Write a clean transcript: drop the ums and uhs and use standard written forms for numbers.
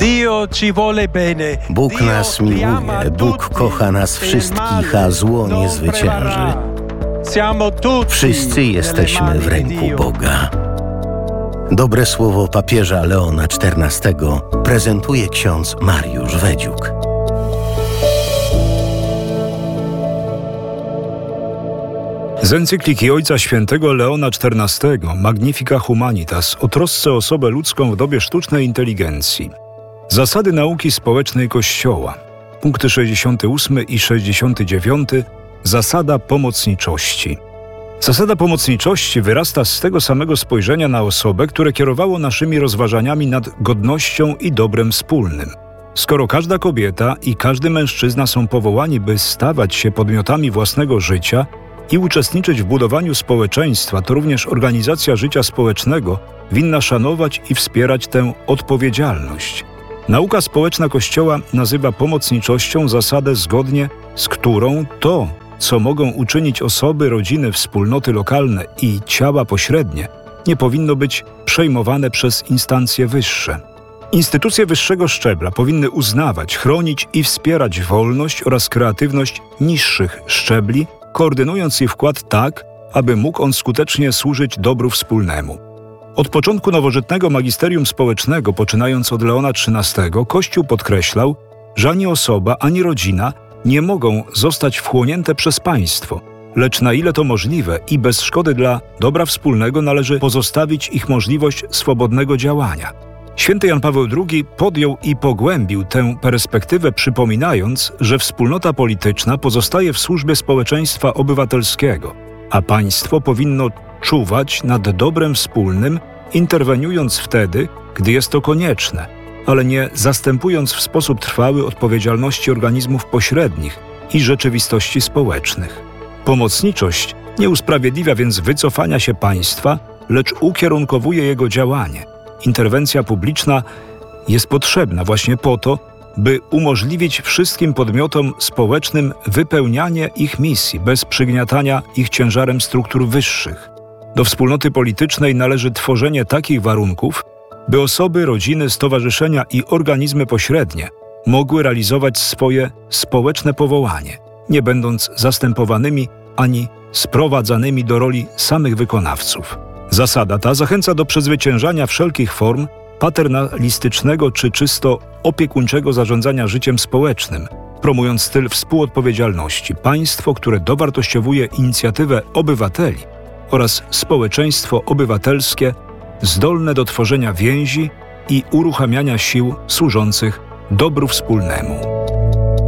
Bóg nas miłuje, Bóg kocha nas wszystkich, a zło nie zwycięży. Wszyscy jesteśmy w ręku Boga. Dobre słowo papieża Leona XIV prezentuje ksiądz Mariusz Wedziuk. Z encykliki Ojca Świętego Leona XIV Magnifica Humanitas o trosce o osobę ludzką w dobie sztucznej inteligencji. Zasady nauki społecznej Kościoła. Punkty 68 i 69. Zasada pomocniczości. Zasada pomocniczości wyrasta z tego samego spojrzenia na osobę, które kierowało naszymi rozważaniami nad godnością i dobrem wspólnym. Skoro każda kobieta i każdy mężczyzna są powołani, by stawać się podmiotami własnego życia i uczestniczyć w budowaniu społeczeństwa, to również organizacja życia społecznego winna szanować i wspierać tę odpowiedzialność. Nauka społeczna Kościoła nazywa pomocniczością zasadę, zgodnie z którą to, co mogą uczynić osoby, rodziny, wspólnoty lokalne i ciała pośrednie, nie powinno być przejmowane przez instancje wyższe. Instytucje wyższego szczebla powinny uznawać, chronić i wspierać wolność oraz kreatywność niższych szczebli, koordynując ich wkład tak, aby mógł on skutecznie służyć dobru wspólnemu. Od początku nowożytnego magisterium społecznego, poczynając od Leona XIII, Kościół podkreślał, że ani osoba, ani rodzina nie mogą zostać wchłonięte przez państwo, lecz na ile to możliwe i bez szkody dla dobra wspólnego należy pozostawić ich możliwość swobodnego działania. Święty Jan Paweł II podjął i pogłębił tę perspektywę, przypominając, że wspólnota polityczna pozostaje w służbie społeczeństwa obywatelskiego, a państwo powinno czuwać nad dobrem wspólnym, interweniując wtedy, gdy jest to konieczne, ale nie zastępując w sposób trwały odpowiedzialności organizmów pośrednich i rzeczywistości społecznych. Pomocniczość nie usprawiedliwia więc wycofania się państwa, lecz ukierunkowuje jego działanie. Interwencja publiczna jest potrzebna właśnie po to, by umożliwić wszystkim podmiotom społecznym wypełnianie ich misji bez przygniatania ich ciężarem struktur wyższych. Do wspólnoty politycznej należy tworzenie takich warunków, by osoby, rodziny, stowarzyszenia i organizmy pośrednie mogły realizować swoje społeczne powołanie, nie będąc zastępowanymi ani sprowadzanymi do roli samych wykonawców. Zasada ta zachęca do przezwyciężania wszelkich form paternalistycznego czy czysto opiekuńczego zarządzania życiem społecznym, promując styl współodpowiedzialności, państwo, które dowartościowuje inicjatywę obywateli oraz społeczeństwo obywatelskie zdolne do tworzenia więzi i uruchamiania sił służących dobru wspólnemu.